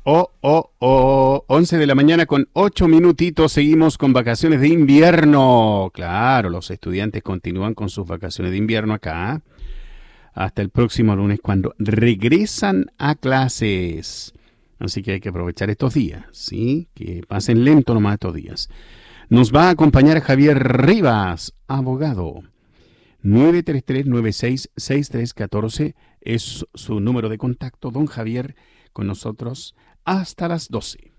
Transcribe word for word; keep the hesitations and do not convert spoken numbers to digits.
Oh, oh, oh, once de la mañana con ocho minutitos, seguimos con vacaciones de invierno. Claro, los estudiantes continúan con sus vacaciones de invierno acá hasta el próximo lunes cuando regresan a clases. Así que hay que aprovechar estos días, ¿sí? Que pasen lento nomás estos días. Nos va a acompañar Javier Rivas, abogado. nueve tres tres, nueve seis, seis tres uno cuatro es su número de contacto. Don Javier con nosotros hasta las doce.